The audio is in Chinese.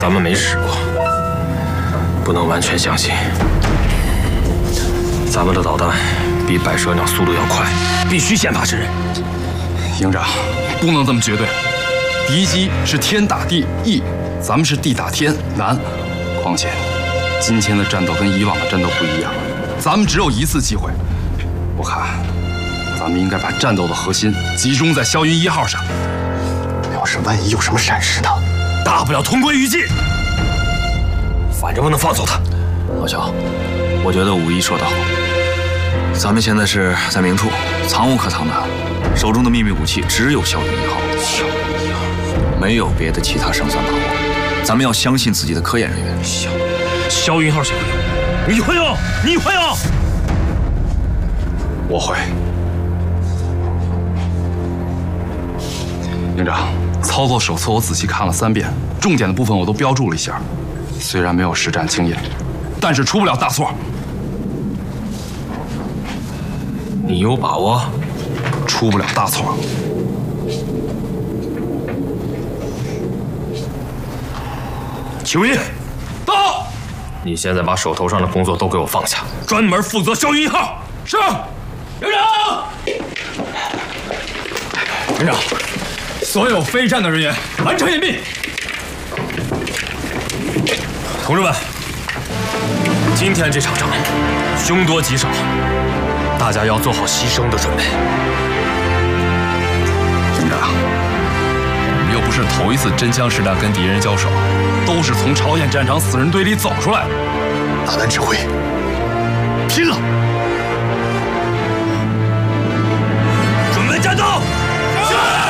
咱们没试过，不能完全相信。咱们的导弹比百蛇鸟速度要快，必须先发制人。 营长，不能这么绝对。敌机是天打地易，咱们是地打天难。况且，今天的战斗跟以往的战斗不一样，咱们只有一次机会。我看，咱们应该把战斗的核心集中在霄云1号上。 要是万一有什么闪失呢？ 大不了同归于尽。反正不能放走他。 老乔，我觉得武一说得好，咱们现在是在明处，藏无可藏的，手中的秘密武器只有霄云1号，没有别的其他胜算把握。咱们要相信自己的科研人员。 霄云号谁会用？你会用？你会用？ 我会。营长，操作手册我仔细看了3遍，重点的部分我都标注了一下。虽然没有实战经验，但是出不了大错。 你有把握？ 出不了大错。 邱一， 到！ 你现在把手头上的工作都给我放下，专门负责霄云1号。 是。营长。营长，所有非战斗人员完成隐蔽。 同志们，今天这场仗凶多吉少，大家要做好牺牲的准备。 营长，我们又不是头一次真枪实弹跟敌人交手，都是从朝鲜战场死人堆里走出来的。 大胆指挥，拼了！